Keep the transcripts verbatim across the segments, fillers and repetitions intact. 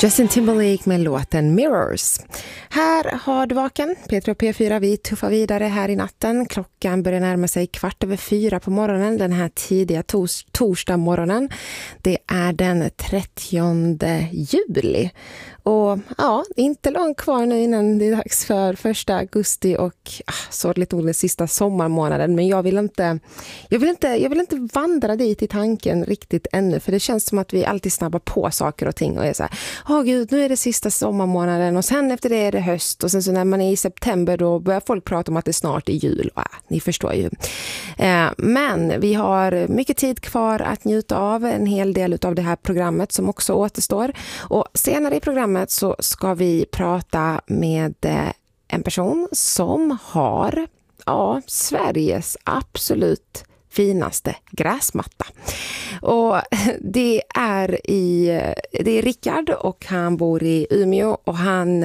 Justin Timberlake med låten Mirrors. Här har du vaken, Petra och P fyra, vi tuffar vidare här i natten. Klockan börjar närma sig kvart över fyra på morgonen, den här tidiga tors- torsdag morgonen. Det är den trettionde juli. Och ja, inte långt kvar nu innan det är dags för första augusti och ah, så lite den sista sommarmånaden. Men jag vill inte, jag vill inte, jag vill inte vandra dit i tanken riktigt ännu. För det känns som att vi alltid snabbar på saker och ting och är så här, åh gud, nu är det sista sommarmånaden och sen efter det är det höst. Och sen så när man är i september då börjar folk prata om att det snart är jul. Ah, ni förstår ju. Eh, men vi har mycket tid kvar att njuta av, en hel del av det här programmet som också återstår. Och senare i programmet så ska vi prata med en person som har ja, Sveriges absolut finaste gräsmatta. Och det är i det är Rickard och han bor i Umeå och han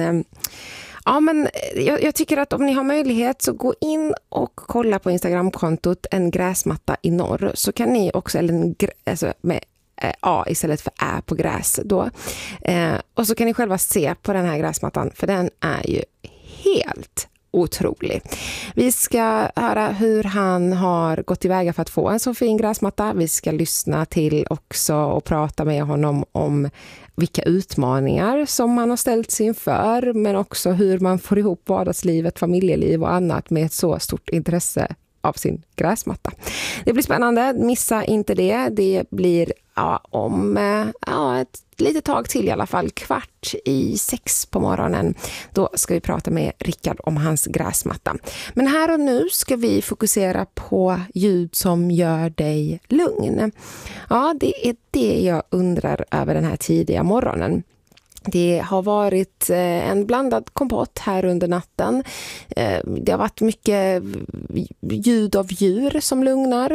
ja men jag, jag tycker att om ni har möjlighet så gå in och kolla på Instagramkontot En gräsmatta i norr, så kan ni också eller en, alltså med A istället för Ä på gräs då. Eh, och så kan ni själva se på den här gräsmattan, för den är ju helt otrolig. Vi ska höra hur han har gått tillväga för att få en så fin gräsmatta. Vi ska lyssna till också och prata med honom om vilka utmaningar som han har ställt sig inför, men också hur man får ihop vardagslivet, familjeliv och annat med ett så stort intresse av sin gräsmatta. Det blir spännande, missa inte det. Det blir ja, om ja, ett litet tag till i alla fall, kvart i sex på morgonen. Då ska vi prata med Rickard om hans gräsmatta. Men här och nu ska vi fokusera på ljud som gör dig lugn. Ja, det är det jag undrar över den här tidiga morgonen. Det har varit en blandad kompott här under natten. Det har varit mycket ljud av djur som lugnar.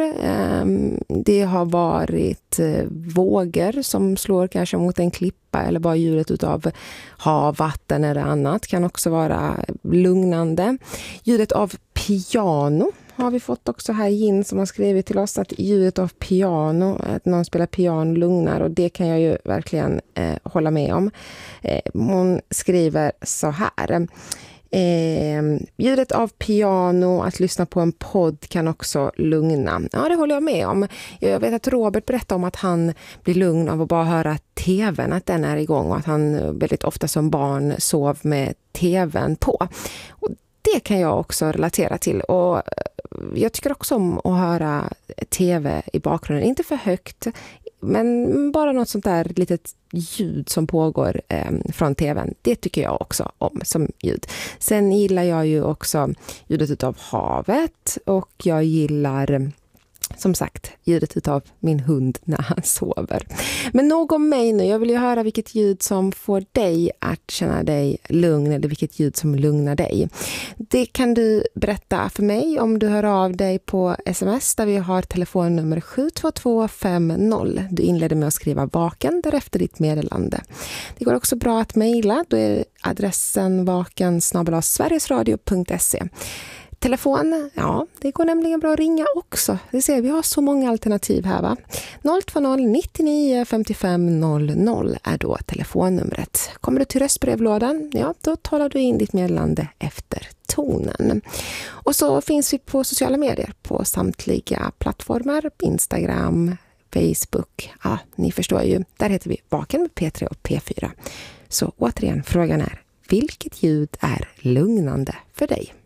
Det har varit vågor som slår kanske mot en klippa eller bara ljudet utav hav, vatten eller annat kan också vara lugnande. Ljudet av piano har vi fått också här in som har skrivit till oss att ljudet av piano, att någon spelar piano lugnar, och det kan jag ju verkligen eh, hålla med om. Eh, hon skriver så här. Eh, ljudet av piano, att lyssna på en podd kan också lugna. Ja, det håller jag med om. Jag vet att Robert berättade om att han blir lugn av att bara höra tvn, att den är igång, och att han väldigt ofta som barn sov med tvn på. Och det kan jag också relatera till, och jag tycker också om att höra tv i bakgrunden. Inte för högt, men bara något sånt där litet ljud som pågår eh, från tvn. Det tycker jag också om som ljud. Sen gillar jag ju också ljudet av havet, och jag gillar som sagt ljudet utav min hund när han sover. Men nog om mig nu. Jag vill ju höra vilket ljud som får dig att känna dig lugn, eller vilket ljud som lugnar dig. Det kan du berätta för mig om du hör av dig på sms där vi har telefonnummer sju två två fem noll. Du inleder med att skriva vaken, därefter ditt meddelande. Det går också bra att mejla. Då är adressen vaken snabel-a sverigesradio punkt se. Telefon, ja, det går nämligen bra att ringa också. Det ser vi har så många alternativ här, va? noll två noll nittionio femtiofem noll noll är då telefonnumret. Kommer du till röstbrevlådan, ja, då talar du in ditt meddelande efter tonen. Och så finns vi på sociala medier på samtliga plattformar, Instagram, Facebook. Ja, ni förstår ju. Där heter vi Vaken med P tre och P fyra. Så återigen, frågan är, vilket ljud är lugnande för dig?